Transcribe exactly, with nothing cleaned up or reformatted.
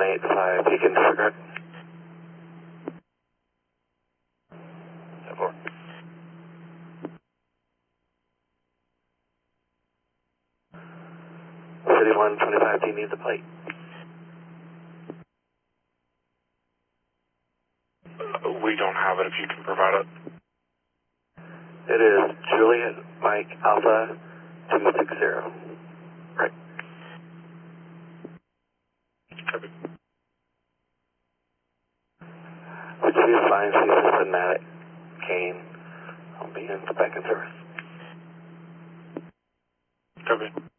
eight five, Beacon, disregard. four. City one twenty-five, do you need the plate? Uh, we don't have it if you can provide it. It is Juliet Mike Alpha two six zero. Right. Copy. Would you be fine to use the Matic cane? I'll be in back in service. Copy.